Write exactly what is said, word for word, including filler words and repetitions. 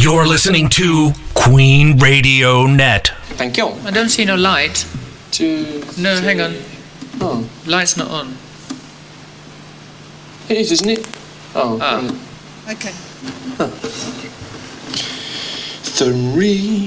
You're listening to Queen Radio Net. Thank you. I don't see no light. Two. No, three. hang on. Oh, Light's not on. it is, isn't it? Oh. Ah. um, Okay. Three.